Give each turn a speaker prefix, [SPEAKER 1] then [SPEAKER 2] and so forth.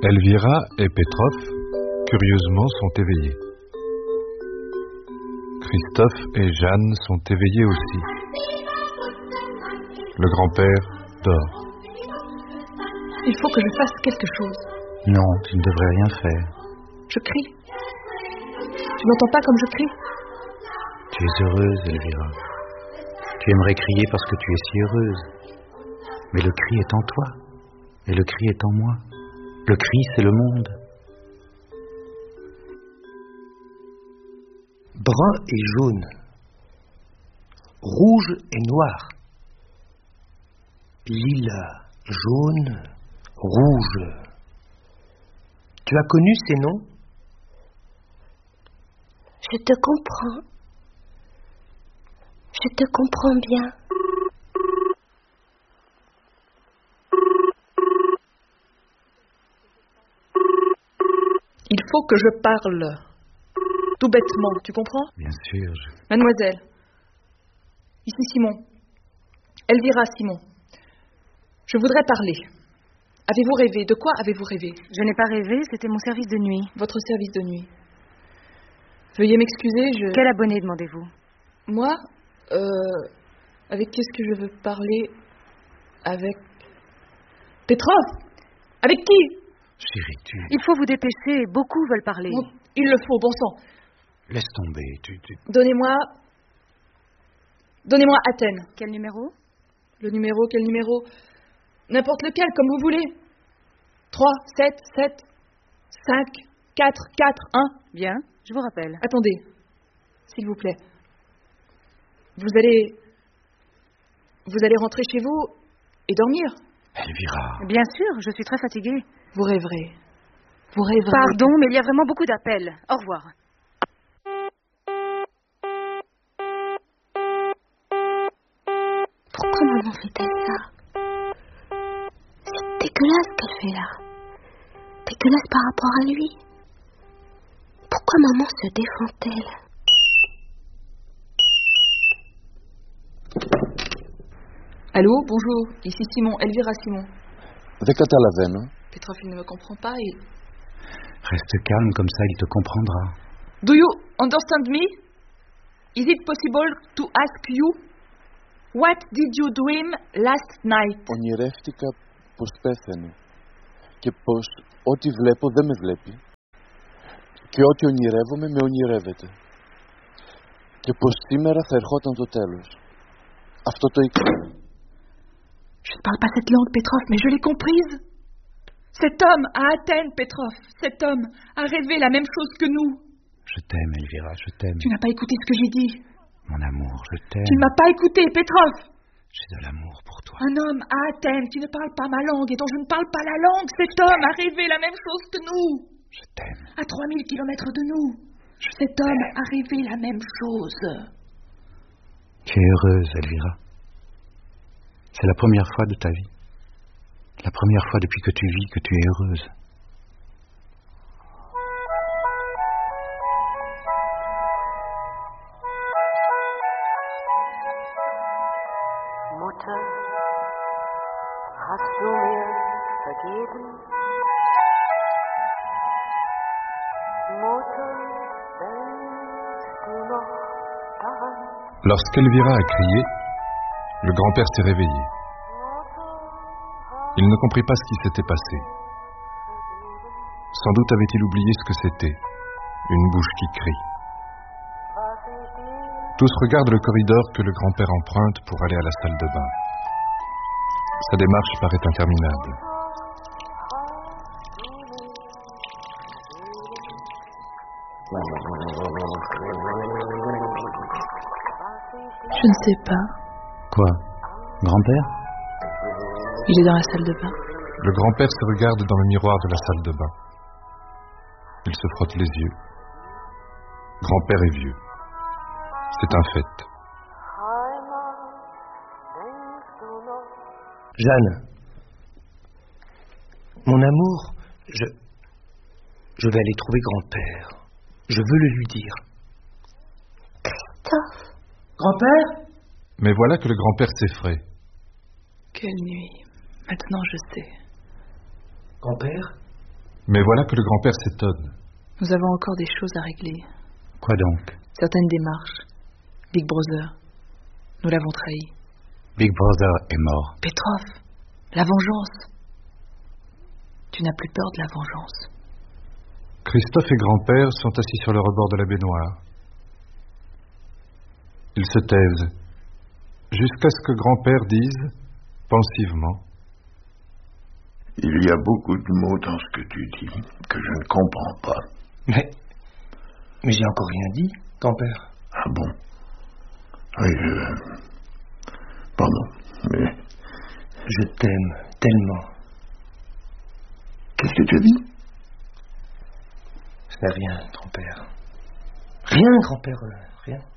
[SPEAKER 1] Elvira et Petrov, curieusement, sont éveillés. Christophe et Jeanne sont éveillés aussi. Le grand-père dort.
[SPEAKER 2] Il faut que je fasse quelque chose.
[SPEAKER 3] Non, tu ne devrais rien faire.
[SPEAKER 2] Je crie. Tu n'entends pas comme je crie?
[SPEAKER 3] Tu es heureuse, Elvira. Tu aimerais crier parce que tu es si heureuse. Mais le cri est en toi. Et le cri est en moi. Le cri, c'est le monde.
[SPEAKER 4] Brun et jaune. Rouge et noir. Lilas, jaune, rouge. Tu as connu ces noms?
[SPEAKER 5] Je te comprends. Je te comprends bien.
[SPEAKER 2] Il faut que je parle. Tout bêtement, tu comprends?
[SPEAKER 3] Bien sûr,
[SPEAKER 2] Mademoiselle. Ici Simon. Elvira Simon. Je voudrais parler. Avez-vous rêvé? De quoi avez-vous rêvé?
[SPEAKER 6] Je n'ai pas rêvé, c'était mon service de nuit.
[SPEAKER 2] Votre service de nuit. Veuillez m'excuser,
[SPEAKER 6] Quel abonné demandez-vous?
[SPEAKER 2] Moi, avec qu'est-ce que je veux parler? Avec... Petrov? Avec qui?
[SPEAKER 3] Chérie,
[SPEAKER 6] Il faut vous dépêcher, beaucoup veulent parler.
[SPEAKER 2] Bon, il le faut, bon sang.
[SPEAKER 3] Laisse tomber,
[SPEAKER 2] Donnez-moi Athènes.
[SPEAKER 6] Quel numéro?
[SPEAKER 2] Le numéro, quel numéro? N'importe lequel, comme vous voulez. 3, 7, 7, 5, 4, 4, 1.
[SPEAKER 6] Bien, je vous rappelle.
[SPEAKER 2] Attendez, s'il vous plaît. Vous allez rentrer chez vous et dormir.
[SPEAKER 3] Elvira.
[SPEAKER 6] Bien sûr, je suis très fatiguée.
[SPEAKER 2] Vous rêverez. Vous rêverez.
[SPEAKER 6] Pardon, mais il y a vraiment beaucoup d'appels. Au revoir.
[SPEAKER 5] Pourquoi maman fait-elle ça? C'est dégueulasse ce qu'elle fait là. Dégueulasse par rapport à lui. Pourquoi maman se défend-elle?
[SPEAKER 2] Allô, bonjour. Ici Simon, Elvira Simon.
[SPEAKER 7] Δεν καταλαβαίνω.
[SPEAKER 2] Petrov, il ne me comprend pas et...
[SPEAKER 3] Reste calme, comme ça il te comprendra.
[SPEAKER 2] Do you understand me? Is it possible to ask you what did you dream last night?
[SPEAKER 7] Ονειρεύτηκα πως πέθανε και πως ό,τι βλέπω δεν με βλέπει και ό,τι ονειρεύομαι με ονειρεύεται και πως σήμερα θα ερχόταν το τέλος. Αυτό το ήξερα.
[SPEAKER 2] Je ne parle pas cette langue, Petrov, mais je l'ai comprise. Cet homme à Athènes, Petrov, cet homme a rêvé la même chose que nous.
[SPEAKER 3] Je t'aime, Elvira, je t'aime.
[SPEAKER 2] Tu n'as pas écouté ce que j'ai dit.
[SPEAKER 3] Mon amour, je t'aime.
[SPEAKER 2] Tu ne m'as pas écouté, Petrov.
[SPEAKER 3] J'ai de l'amour pour toi.
[SPEAKER 2] Un homme à Athènes qui ne parle pas ma langue et dont je ne parle pas la langue, cet homme a rêvé la même chose que nous.
[SPEAKER 3] Je t'aime.
[SPEAKER 2] À 3000 kilomètres de nous, cet homme a rêvé la même chose.
[SPEAKER 3] Tu es heureuse, Elvira. C'est la première fois de ta vie. La première fois depuis que tu vis que tu es heureuse.
[SPEAKER 8] Mutter, hast du mir vergeben? Mutter, denkst du noch daran?
[SPEAKER 1] Lorsqu'Elvira a crié, le grand-père s'est réveillé. Il ne comprit pas ce qui s'était passé. Sans doute avait-il oublié ce que c'était, une bouche qui crie. Tous regardent le corridor que le grand-père emprunte pour aller à la salle de bain. Sa démarche paraît interminable.
[SPEAKER 2] Je ne sais pas.
[SPEAKER 3] Quoi? Grand-père?
[SPEAKER 2] Il est dans la salle de bain.
[SPEAKER 1] Le grand-père se regarde dans le miroir de la salle de bain. Il se frotte les yeux. Grand-père est vieux. C'est un fait.
[SPEAKER 4] Jeanne, mon amour, je vais aller trouver grand-père. Je veux le lui dire.
[SPEAKER 5] Christophe.
[SPEAKER 4] Grand-père?
[SPEAKER 1] Mais voilà que le grand-père s'effraie.
[SPEAKER 2] Quelle nuit. Maintenant je sais.
[SPEAKER 4] Grand-père?
[SPEAKER 1] Mais voilà que le grand-père s'étonne.
[SPEAKER 2] Nous avons encore des choses à régler.
[SPEAKER 3] Quoi donc?
[SPEAKER 2] Certaines démarches. Big Brother. Nous l'avons trahi.
[SPEAKER 3] Big Brother est mort.
[SPEAKER 2] Petrov, la vengeance. Tu n'as plus peur de la vengeance.
[SPEAKER 1] Christophe et grand-père sont assis sur le rebord de la baignoire. Ils se taisent, jusqu'à ce que grand-père dise, pensivement:
[SPEAKER 9] Il y a beaucoup de mots dans ce que tu dis que je ne comprends pas.
[SPEAKER 4] Mais j'ai encore rien dit, grand-père.
[SPEAKER 9] Ah bon? Oui, pardon, mais...
[SPEAKER 4] Je t'aime tellement.
[SPEAKER 9] Qu'est-ce que tu as dit?
[SPEAKER 4] Ce n'est rien, grand-père. Rien, grand-père, rien.